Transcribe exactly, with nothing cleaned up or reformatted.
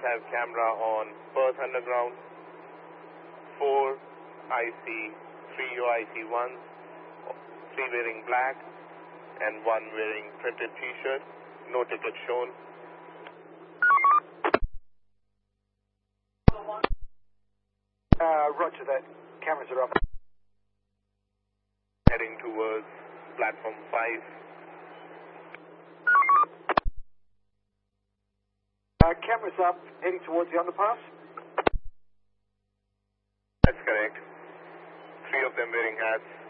have camera on Perth Underground. Four I C, three U I C ones, three wearing black, and one wearing printed T-shirt. No ticket shown. Uh, roger that. Cameras are up. Heading towards platform five. Uh, cameras up, heading towards the underpass. That's correct. Three of them wearing hats.